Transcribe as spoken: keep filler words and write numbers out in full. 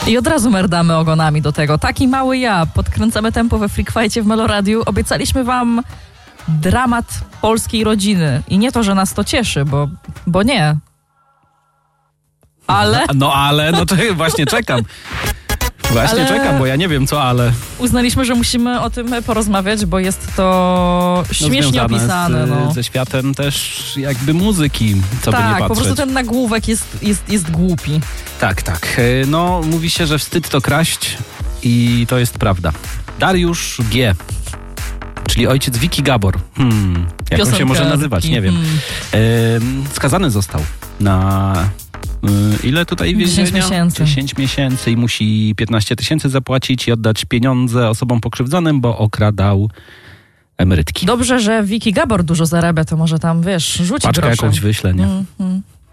I od razu merdamy ogonami do tego. Taki mały ja. Podkręcamy tempo we Freak Fightie w Meloradiu. Obiecaliśmy wam dramat polskiej rodziny. I nie to, że nas to cieszy, bo, bo nie. Ale... No, no ale, no to właśnie czekam. Właśnie ale... czekam, bo ja nie wiem co ale. Uznaliśmy, że musimy o tym porozmawiać, bo jest to śmiesznie no, opisane. Z, no. ze światem też jakby muzyki, co tak, by nie patrzeć. Tak, po prostu ten nagłówek jest, jest, jest głupi. Tak, tak. No, mówi się, że wstyd to kraść i to jest prawda. Dariusz G., czyli ojciec Wiki Gabor. Hmm, jak on się może nazywać, nie wiem. Hmm. Yy, skazany został na... Ile tutaj więzienia? dziesięć miesięcy. dziesięć miesięcy i musi piętnaście tysięcy zapłacić i oddać pieniądze osobom pokrzywdzonym, bo okradał emerytki. Dobrze, że Wiki Gabor dużo zarabia, to może tam, wiesz, rzuci Paczkę groszem. jakąś wyślę, nie? Mm, mm.